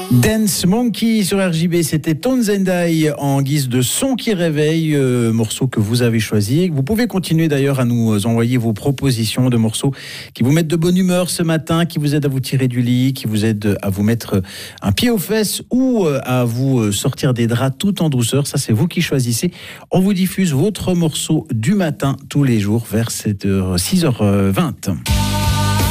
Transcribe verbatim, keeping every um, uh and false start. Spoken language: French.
Dance Monkey sur R J B, c'était Tonzendai en guise de son qui réveille, euh, morceau que vous avez choisi. Vous pouvez continuer d'ailleurs à nous envoyer vos propositions de morceaux qui vous mettent de bonne humeur ce matin, qui vous aident à vous tirer du lit, qui vous aident à vous mettre un pied aux fesses ou à vous sortir des draps tout en douceur. Ça, c'est vous qui choisissez. On vous diffuse votre morceau du matin tous les jours vers six heures vingt.